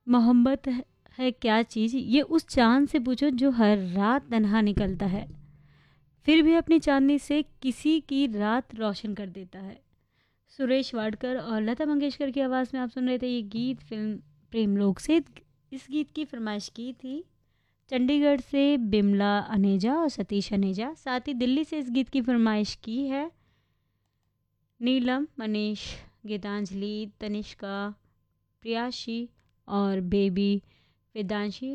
मोहब्बत है क्या चीज़, ये उस चाँद से पूछो जो हर रात तन्हा निकलता है, फिर भी अपनी चांदनी से किसी की रात रोशन कर देता है। सुरेश वाडकर और लता मंगेशकर की आवाज़ में आप सुन रहे थे ये गीत फिल्म प्रेमलोक से। इस गीत की फरमाइश की थी चंडीगढ़ से बिमला अनेजा और सतीश अनेजा। साथ ही दिल्ली से इस गीत की फरमाइश की है नीलम, मनीष, गीतांजलि, तनिष्का, प्रियाशी और बेबी वेदांशी।